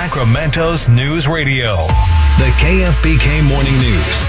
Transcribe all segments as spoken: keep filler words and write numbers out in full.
Sacramento's News Radio. The K F B K Morning News.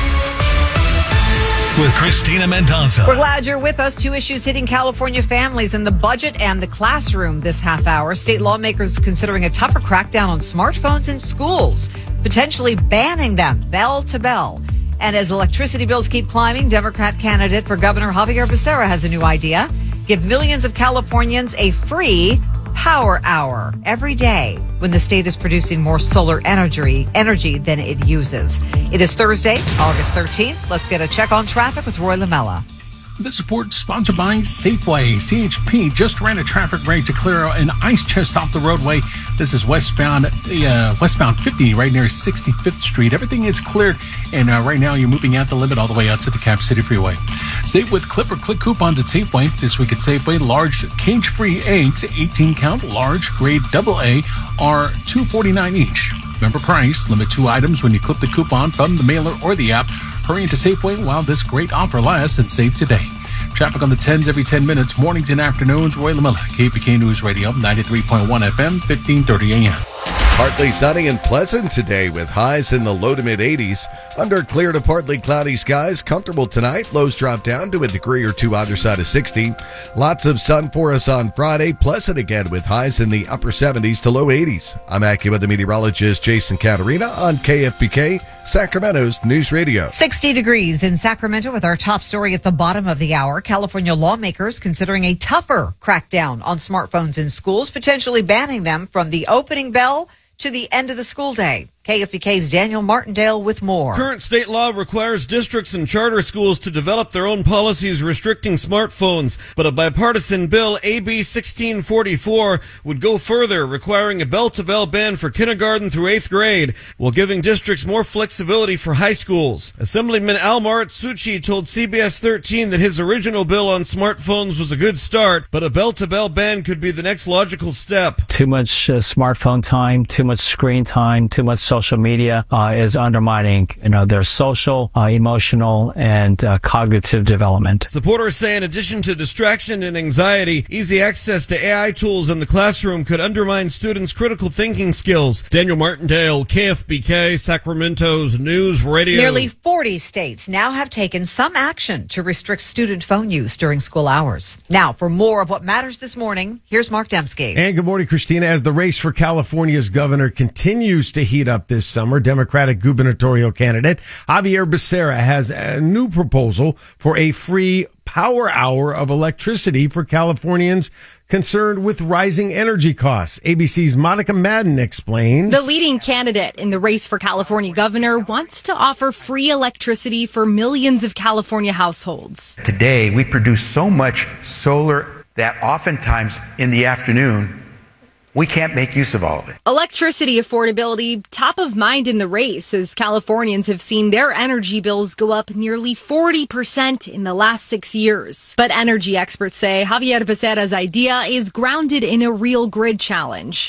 With Christina Mendoza. We're glad you're with us. Two issues hitting California families in the budget and the classroom this half hour. State lawmakers considering a tougher crackdown on smartphones in schools, potentially banning them bell to bell. And as electricity bills keep climbing, Democrat candidate for Governor Javier Becerra has a new idea. Give millions of Californians a free power hour every day when the state is producing more solar energy energy than it uses. It is Thursday, August thirteenth. Let's get a check on traffic with Roy Lamella. This report sponsored by Safeway. C H P just ran a traffic rate to clear an ice chest off the roadway. This is westbound, uh, westbound fifty, right near sixty-fifth Street. Everything is clear, and uh, right now you're moving out the limit all the way out to the Cap City Freeway. Save with Clip or Click coupons at Safeway. This week at Safeway, large cage-free eggs, eighteen count, large grade double A, are two forty-nine each. Remember price, limit two items when you clip the coupon from the mailer or the app. Hurry into Safeway while this great offer lasts and save today. Traffic on the tens every ten minutes, mornings and afternoons. Roy Lamella, K P K News Radio, ninety-three point one F M, fifteen thirty A M. Partly sunny and pleasant today with highs in the low to mid eighties. Under clear to partly cloudy skies, comfortable tonight. Lows drop down to a degree or two either side of sixty. Lots of sun for us on Friday. Pleasant again with highs in the upper seventies to low eighties. I'm AccuWeather meteorologist Jason Caterina on K F B K, Sacramento's News Radio. sixty degrees in Sacramento with our top story at the bottom of the hour. California lawmakers considering a tougher crackdown on smartphones in schools, potentially banning them from the opening bell to the end of the school day. K F B K's Daniel Martindale with more. Current state law requires districts and charter schools to develop their own policies restricting smartphones, but a bipartisan bill, A B sixteen forty-four, would go further, requiring a bell-to-bell ban for kindergarten through eighth grade, while giving districts more flexibility for high schools. Assemblyman Al Marzouchi told C B S thirteen that his original bill on smartphones was a good start, but a bell-to-bell ban could be the next logical step. Too much uh, smartphone time, too much screen time, too much social media uh, is undermining, you know, their social, uh, emotional, and uh, cognitive development. Supporters say in addition to distraction and anxiety, easy access to A I tools in the classroom could undermine students' critical thinking skills. Daniel Martindale, K F B K, Sacramento's News Radio. Nearly forty states now have taken some action to restrict student phone use during school hours. Now, for more of what matters this morning, here's Mark Dembski. And good morning, Christina. As the race for California's governor continues to heat up this summer, Democratic gubernatorial candidate Javier Becerra has a new proposal for a free power hour of electricity for Californians concerned with rising energy costs. A B C's Monica Madden explains. The leading candidate in the race for California governor wants to offer free electricity for millions of California households. Today, we produce so much solar that oftentimes in the afternoon, we can't make use of all of it. Electricity affordability top of mind in the race as Californians have seen their energy bills go up nearly forty percent in the last six years. But energy experts say Javier Becerra's idea is grounded in a real grid challenge.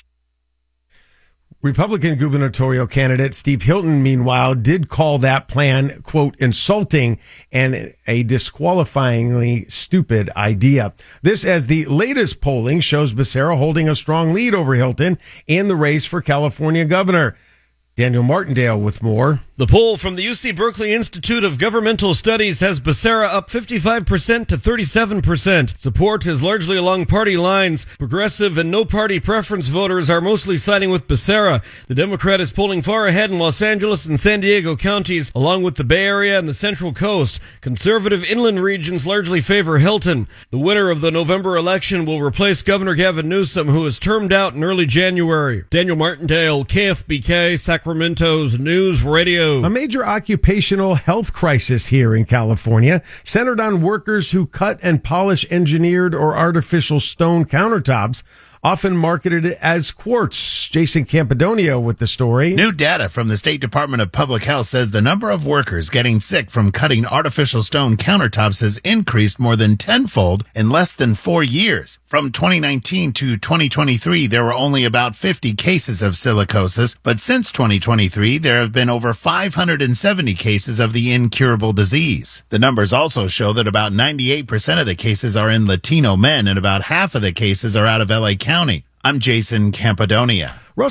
Republican gubernatorial candidate Steve Hilton, meanwhile, did call that plan, quote, insulting and a disqualifyingly stupid idea. This as the latest polling shows Becerra holding a strong lead over Hilton in the race for California governor. Daniel Martindale with more. The poll from the U C Berkeley Institute of Governmental Studies has Becerra up fifty-five percent to thirty-seven percent. Support is largely along party lines. Progressive and no-party preference voters are mostly siding with Becerra. The Democrat is polling far ahead in Los Angeles and San Diego counties, along with the Bay Area and the Central Coast. Conservative inland regions largely favor Hilton. The winner of the November election will replace Governor Gavin Newsom, who is termed out in early January. Daniel Martindale, K F B K, Sacramento's News Radio. A major occupational health crisis here in California, centered on workers who cut and polish engineered or artificial stone countertops, often marketed as quartz. Jason Campidonia with the story. New data from the State Department of Public Health says the number of workers getting sick from cutting artificial stone countertops has increased more than tenfold in less than four years. From twenty nineteen to twenty twenty-three, there were only about fifty cases of silicosis, but since twenty twenty-three, there have been over five hundred seventy cases of the incurable disease. The numbers also show that about ninety-eight percent of the cases are in Latino men and about half of the cases are out of L A County. I'm Jason Campidonia. Russell